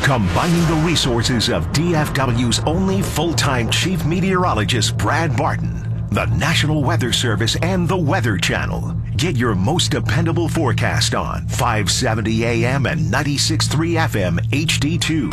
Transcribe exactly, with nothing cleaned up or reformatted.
Combining the resources of D F W's only full-time chief meteorologist, Brad Barton, the National Weather Service, and the Weather Channel. Get your most dependable forecast on five seventy A M and ninety-six point three F M H D two.